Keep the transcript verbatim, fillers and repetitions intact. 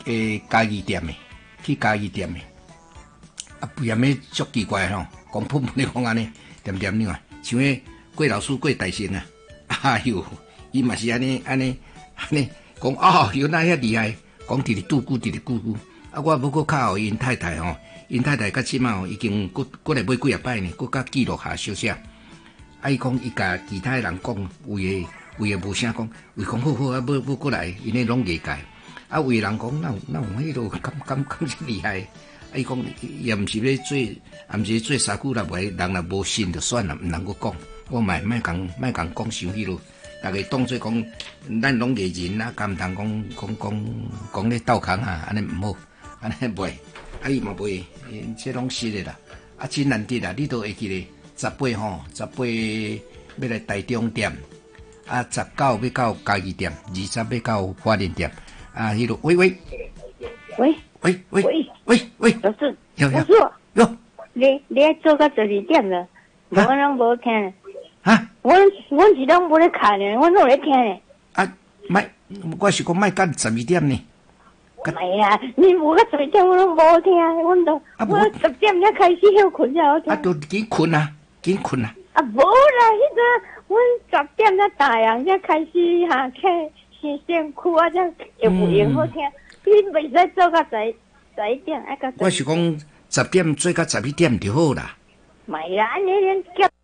诶家己店的，去家己店的，啊，不然咩足奇怪吼，讲喷喷你讲安尼，点点你啊，像迄郭老师郭大成啊，哎呦，伊嘛是安尼安尼安尼讲哦，原来遐厉害，讲直直拄久直直久久，啊，我要搁靠因太太吼，因太太甲即马吼已经搁搁来买几啊摆呢，搁甲记录下小写，啊，伊讲伊甲其他人讲，有诶有诶无声讲，伊讲好好啊，要要过来，因诶拢理解。啊，有人讲，那有那有迄落，咁咁咁是厉害。啊，伊讲也毋是要做，也毋是做三句六话，人若无信就算啦，毋能够讲。我卖卖讲卖讲讲伤迄落，大家当做讲，咱拢艺人啊，敢毋通讲讲讲讲咧斗空啊，安尼毋好，安尼袂。啊，伊嘛袂，即拢实的啦。啊，真难得啦，你都会记咧，十八吼，十八要来台中店，啊，十九要到家己店，二十要到花莲店。啊，迄个喂喂， 喂喂喂喂喂喂， 老师， 有有老师， 有， 你你做到十二点了，我拢无听。 啊， 我我是拢无咧看呢，我拢咧听呢。 啊，卖，我是讲卖干十二点呢。 哎呀，你无到十二点我拢无听，我都我十点才开始休困才好听。 啊，都紧困啊，紧困啊。 啊，无啦，迄个我十点才打烊才开始哈开。新鲜区啊，才会有用好听。你袂使做到十十一点，爱到。 我是讲十点做到十一点就好啦。 唔系啦，安尼恁叫。